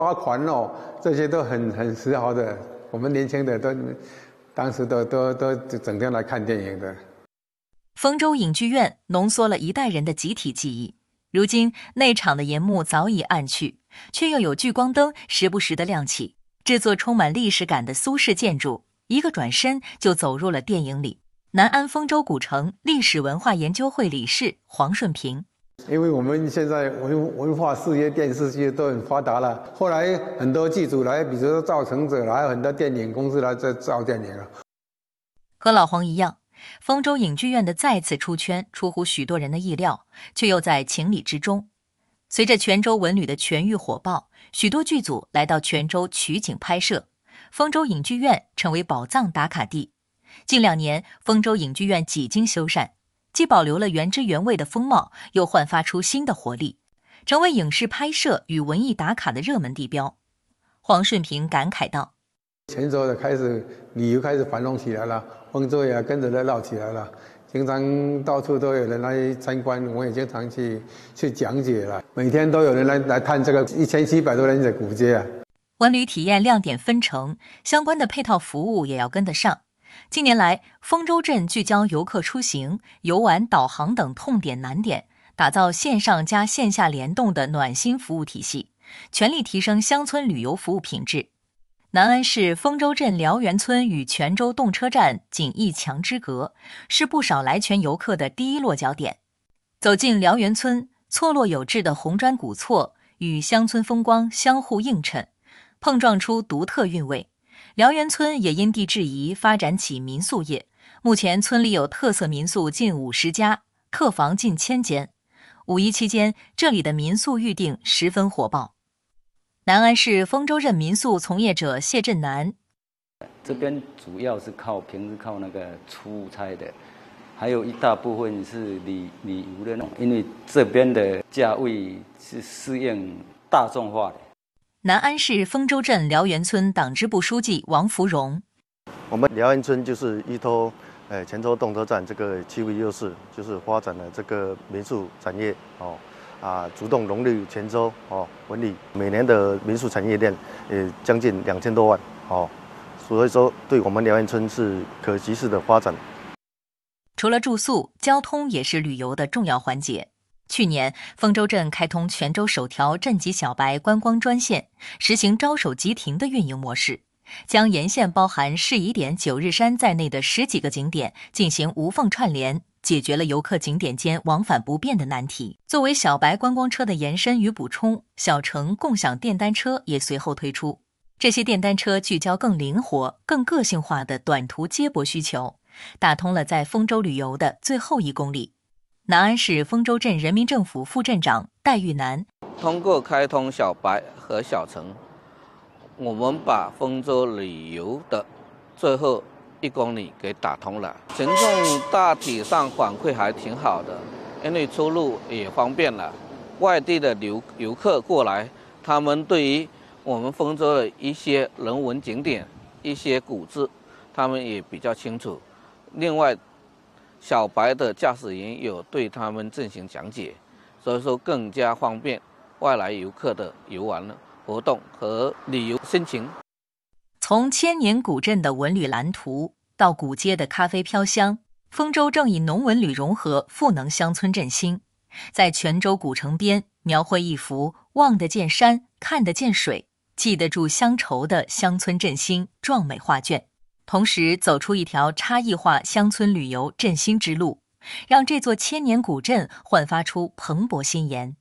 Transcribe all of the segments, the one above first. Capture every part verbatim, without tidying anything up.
花环哦，这些都很很时髦的。我们年轻的都当时都都都整天来看电影的。 丰州影剧院浓缩了一代人的集体记忆。如今内场的檐幕早已暗去，却又有聚光灯时不时的亮起。这座充满历史感的苏式建筑，一个转身就走入了电影里。南安丰州古城历史文化研究会理事黄顺平。 因为我们现在文文化事业、电视剧都很发达了，后来很多剧组来，比如说造成者来，还有很多电影公司来在造电影了。 和老黄一样，丰州影剧院的再次出圈出乎许多人的意料，却又在情理之中。随着泉州文旅的全域火爆，许多剧组来到泉州取景拍摄，丰州影剧院成为宝藏打卡地。近两年，丰州影剧院几经修缮，既保留了原汁原味的风貌，又焕发出新的活力，成为影视拍摄与文艺打卡的热门地标。黄顺平感慨道： 泉州的开始旅游开始繁荣起来了，丰州也跟着热闹起来了，经常到处都有人来参观，我也经常去去讲解了，每天都有人来来探这个一千七百多人的古街啊。 文旅体验亮点纷呈，相关的配套服务也要跟得上。近年来，丰州镇聚焦游客出行、游玩、导航等痛点难点，打造线上加线下联动的暖心服务体系，全力提升乡村旅游服务品质。南安市丰州镇辽源村与泉州动车站仅一墙之隔，是不少来泉游客的第一落脚点。走进辽源村，错落有致的红砖古厝与乡村风光相互映衬，碰撞出独特韵味。辽源村也因地制宜发展起民宿业，目前村里有特色民宿近五十家，客房近千间。五一期间，这里的民宿预订十分火爆。南安市丰州镇民宿从业者谢振南： 这边主要是靠平时靠那个出差的，还有一大部分是旅旅游的，因为这边的价位是适应大众化的。 南安市丰州镇辽源村党支部书记王福荣： 我们辽源村就是依托呃泉州动车站这个区域优势，就是发展了这个民宿产业哦。啊，主动融入泉州哦文旅，每年的民宿产业链呃将近两千多万哦，所以说对我们辽源村是可及时的发展。 除了住宿，交通也是旅游的重要环节。去年，丰州镇开通泉州首条镇级小白观光专线，实行招手即停的运营模式，将沿线包含适宜点、九日山在内的十几个景点进行无缝串联，解决了游客景点间往返不便的难题。作为小白观光车的延伸与补充，小城共享电单车也随后推出。这些电单车聚焦更灵活、更个性化的短途接驳需求，打通了在丰州旅游的最后一公里。南安市丰州镇人民政府副镇长戴玉南： 通过开通小白和小城，我们把丰州旅游的最后一公里给打通了，群众大体上反馈还挺好的，因为出入也方便了。外地的游游客过来，他们对于我们丰州的一些人文景点、一些古迹，他们也比较清楚。另外，小白的驾驶员有对他们进行讲解，所以说更加方便外来游客的游玩活动和旅游心情。 从千年古镇的文旅蓝图到古街的咖啡飘香，丰州正以农文旅融合赋能乡村振兴，在泉州古城边描绘一幅望得见山、看得见水、记得住乡愁的乡村振兴壮美画卷，同时走出一条差异化乡村旅游振兴之路，让这座千年古镇焕发出蓬勃新颜。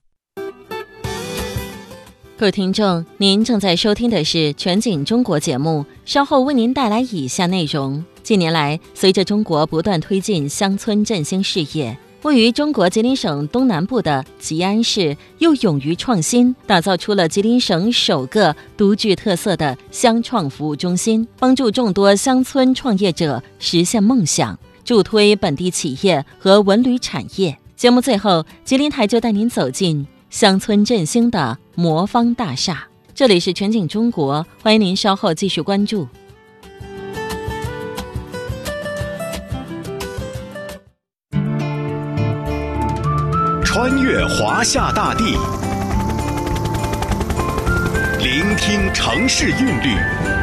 各位听众，您正在收听的是全景中国节目，稍后为您带来以下内容。近年来，随着中国不断推进乡村振兴事业，位于中国吉林省东南部的吉安市又勇于创新，打造出了吉林省首个独具特色的乡创服务中心，帮助众多乡村创业者实现梦想，助推本地企业和文旅产业。节目最后，吉林台就带您走进乡村振兴的魔方大厦。这里是全景中国，欢迎您稍后继续关注。 穿越华夏大地， 聆听城市韵律，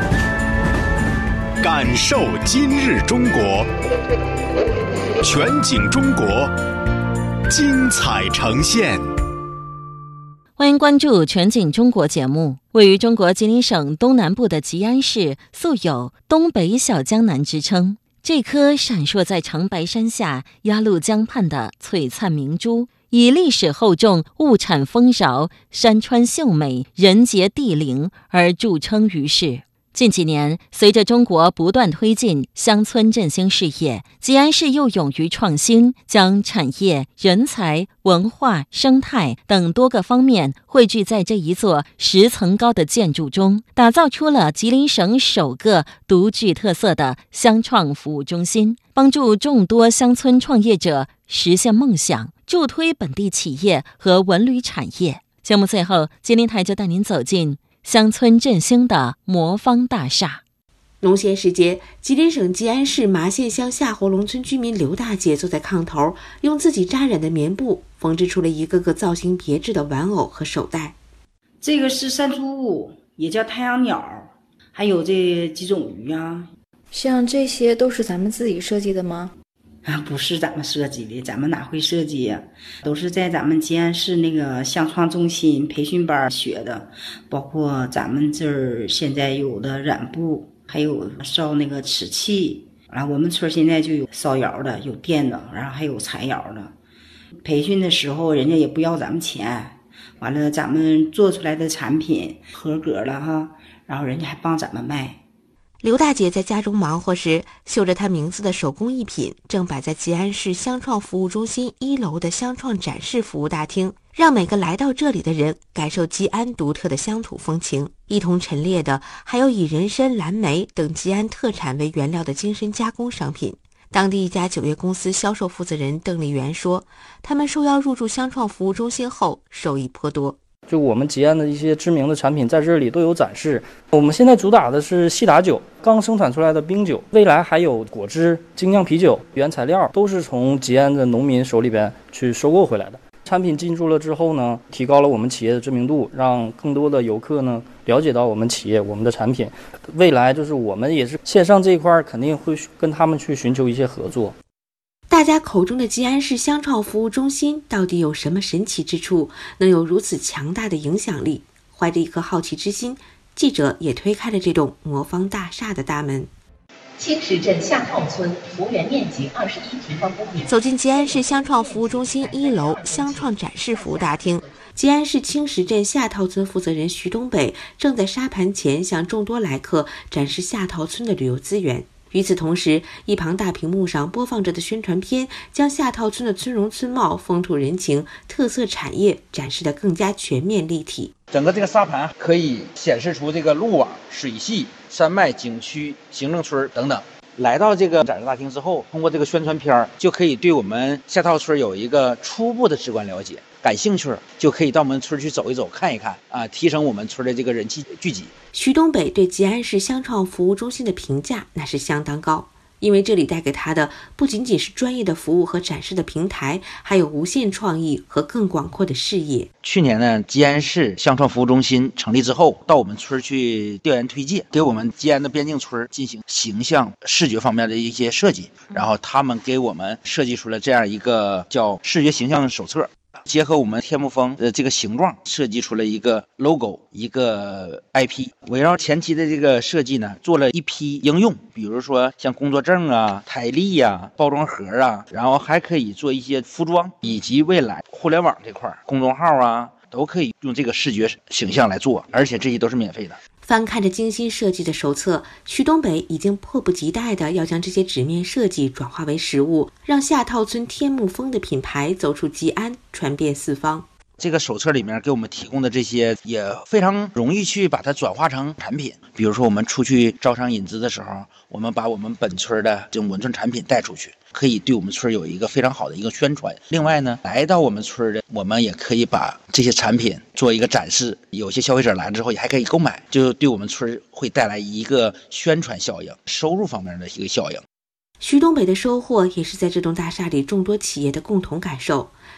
感受今日中国。全景中国，精彩呈现。 欢迎关注全景中国节目。位于中国吉林省东南部的吉安市素有东北小江南之称，这颗闪烁在长白山下鸭绿江畔的璀璨明珠，以历史厚重、物产丰饶、山川秀美、人杰地灵而著称于世。近几年，随着中国不断推进乡村振兴事业，吉安市又勇于创新，将产业、人才、文化、生态等多个方面汇聚在这一座十层高的建筑中，打造出了吉林省首个独具特色的乡创服务中心，帮助众多乡村创业者实现梦想，助推本地企业和文旅产业。节目最后，吉林台就带您走进乡村振兴的魔方大厦。 农闲时节，吉林省吉安市麻县乡夏侯龙村居民刘大姐坐在炕头，用自己扎染的棉布缝制出了一个个造型别致的玩偶和手袋。 这个是山猪屋，也叫太阳鸟，还有这几种鱼啊。 像这些都是咱们自己设计的吗？ 啊，不是咱们设计的，咱们哪会设计呀？都是在咱们吉安市那个乡创中心培训班学的，包括咱们这儿现在有的染布，还有烧那个瓷器，然后我们村现在就有烧窑的，有电的，然后还有柴窑的。培训的时候人家也不要咱们钱，完了咱们做出来的产品合格了哈，然后人家还帮咱们卖。 刘大姐在家中忙活时，绣着她名字的手工艺品正摆在吉安市乡创服务中心一楼的乡创展示服务大厅，让每个来到这里的人感受吉安独特的乡土风情。一同陈列的还有以人参、蓝莓等吉安特产为原料的精深加工商品。当地一家酒业公司销售负责人邓丽媛说，他们受邀入驻乡创服务中心后受益颇多。 就我们吉安的一些知名的产品在这里都有展示。我们现在主打的是西打酒，刚生产出来的冰酒，未来还有果汁、精酿啤酒，原材料都是从吉安的农民手里边去收购回来的。产品进驻了之后呢，提高了我们企业的知名度，让更多的游客呢了解到我们企业、我们的产品。未来就是我们也是线上这一块肯定会跟他们去寻求一些合作。 大家口中的吉安市乡创服务中心到底有什么神奇之处，能有如此强大的影响力？怀着一颗好奇之心，记者也推开了这栋魔方大厦的大门。 青石镇下套村幅员面积二十一平方公里。 走进吉安市乡创服务中心一楼乡创展示服务大厅，吉安市青石镇下套村负责人徐东北正在沙盘前向众多来客展示下套村的旅游资源。与此同时，一旁大屏幕上播放着的宣传片将下套村的村容村貌、风土人情、特色产业展示得更加全面立体。 整个这个沙盘可以显示出这个路网、水系、山脉、景区、行政村等等。来到这个展示大厅之后，通过这个宣传片就可以对我们下套村有一个初步的直观了解。感兴趣就可以到我们村去走一走、看一看啊，提升我们村的这个人气聚集。 徐东北对吉安市乡创服务中心的评价那是相当高，因为这里带给他的不仅仅是专业的服务和展示的平台，还有无限创意和更广阔的视野。 去年呢，吉安市乡创服务中心成立之后，到我们村去调研推介，给我们吉安的边境村进行形象视觉方面的一些设计，然后他们给我们设计出了这样一个叫视觉形象手册。结合我们天目峰的这个形状，设计出了一个 logo， 一个 I P。围绕前期的这个设计呢，做了一批应用，比如说像工作证啊、台历啊、包装盒啊，然后还可以做一些服装，以及未来互联网这块公众号啊，都可以用这个视觉形象来做，而且这些都是免费的。 翻看着精心设计的手册，徐东北已经迫不及待地要将这些纸面设计转化为实物，让下套村天目峰的品牌走出吉安，传遍四方。 这个手册里面给我们提供的这些也非常容易去把它转化成产品。比如说我们出去招商引资的时候，我们把我们本村的这种文创产品带出去，可以对我们村有一个非常好的一个宣传。另外呢，来到我们村的，我们也可以把这些产品做一个展示，有些消费者来了之后也还可以购买，就对我们村会带来一个宣传效应、收入方面的一个效应。 徐东北的收获也是在这栋大厦里众多企业的共同感受。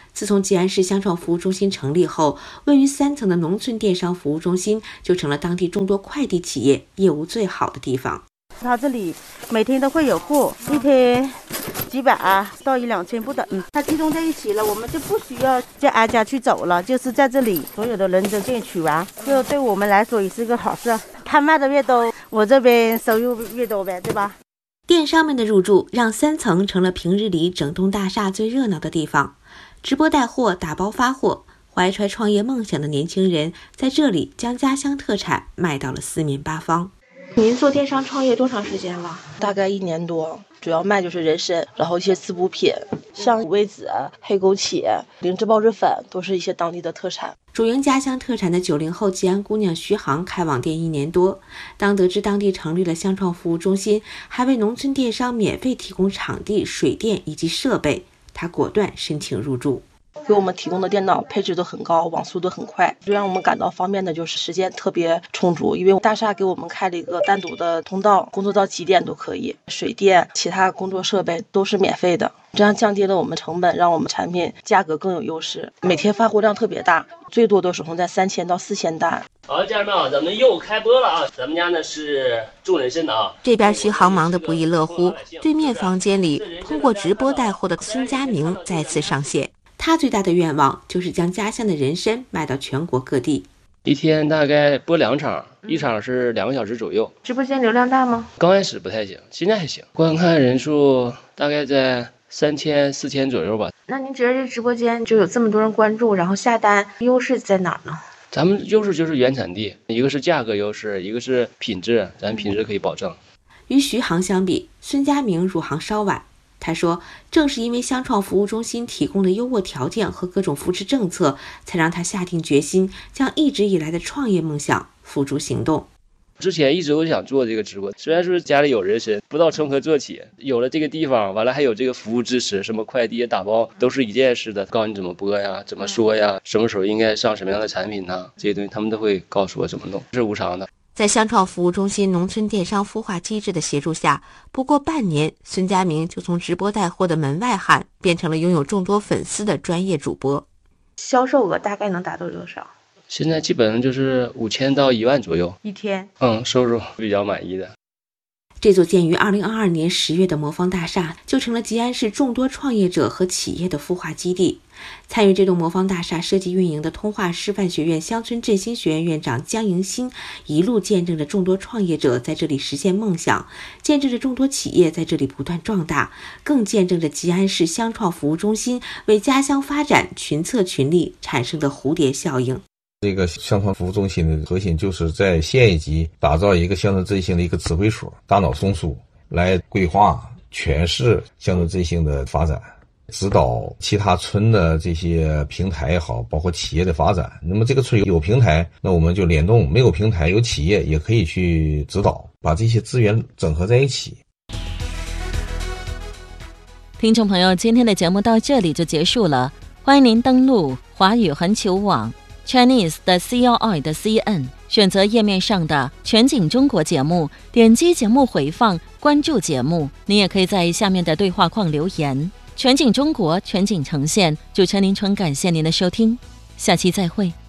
自从吉安市乡创服务中心成立后，位于三层的农村电商服务中心就成了当地众多快递企业业务最好的地方。 它这里每天都会有货，一天几百啊到一两千不等。嗯，它集中在一起了，我们就不需要再挨家去走了，就是在这里所有的人都进取完，这对我们来说也是个好事。他卖的越多，我这边收入越多呗，对吧？ 电商们的入驻让三层成了平日里整栋大厦最热闹的地方。直播带货、打包发货，怀揣创业梦想的年轻人在这里将家乡特产卖到了四面八方。 您做电商创业多长时间了？ 大概一年多，主要卖就是人参，然后一些滋补品，像五味子、黑枸杞、灵芝孢子粉，都是一些当地的特产。 主营家乡特产的九零后吉安姑娘徐航开网店一年多，当得知当地成立了乡创服务中心，还为农村电商免费提供场地、水电以及设备，她果断申请入驻。 给我们提供的电脑配置都很高，网速都很快，最让我们感到方便的就是时间特别充足，因为大厦给我们开了一个单独的通道，工作到几点都可以，水电其他工作设备都是免费的，这样降低了我们成本，让我们产品价格更有优势，每天发货量特别大，最多的时候在三千到四千单。 好，家人们啊，咱们又开播了啊！咱们家呢是种人参的啊。 这边徐航忙得不亦乐乎，对面房间里通过直播带货的孙佳明再次上线。他最大的愿望就是将家乡的人参卖到全国各地。 一天大概播两场，一场是两个小时左右。 直播间流量大吗？ 刚开始不太行，现在还行，观看人数大概在三千四千左右吧。 那您觉得这直播间就有这么多人关注，然后下单，优势在哪儿呢？ 咱们优势就是原产地，一个是价格优势，一个是品质，咱品质可以保证。 与徐航相比，孙佳明入行稍晚。他说，正是因为乡创服务中心提供的优渥条件和各种扶持政策，才让他下定决心将一直以来的创业梦想付诸行动。 之前一直都想做这个直播，虽然说家里有人参，不知道从何做起，有了这个地方，完了还有这个服务支持，什么快递打包都是一件事的，告诉你怎么播呀，怎么说呀，什么时候应该上什么样的产品呢，这些东西他们都会告诉我怎么弄，是无偿的。 在乡创服务中心农村电商孵化机制的协助下，不过半年，孙佳明就从直播带货的门外汉变成了拥有众多粉丝的专业主播。 销售额大概能达到多少？ 现在基本上就是五千到一万左右一天。 嗯，收入比较满意的。 这座建于二零二二年十月的魔方大厦，就成了吉安市众多创业者和企业的孵化基地。参与这栋魔方大厦设计运营的通化师范学院乡村振兴学院院长江迎新，一路见证着众多创业者在这里实现梦想，见证着众多企业在这里不断壮大，更见证着吉安市乡创服务中心为家乡发展群策群力产生的蝴蝶效应。 这个乡创服务中心的核心就是在县一级打造一个乡村振兴的一个指挥所，大脑中枢，来规划全市乡村振兴的发展，指导其他村的这些平台也好，包括企业的发展。那么这个村有平台，那我们就联动；没有平台，有企业也可以去指导，把这些资源整合在一起。 听众朋友，今天的节目到这里就结束了，欢迎您登录华语环球网 Chinese 的 C L I 的 C N， 选择页面上的全景中国节目，点击节目回放，关注节目。您也可以在下面的对话框留言。全景中国，全景呈现，主持人林春感谢您的收听，下期再会。